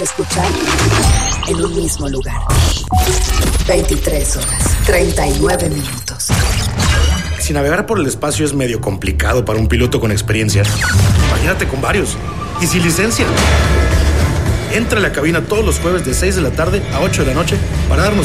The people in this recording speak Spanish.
Escuchar en un mismo lugar. 23 horas, 39 minutos. Si navegar por el espacio es medio complicado para un piloto con experiencia, imagínate con varios y sin licencia. Entra a la cabina todos los jueves de 6 de la tarde a 8 de la noche para darnos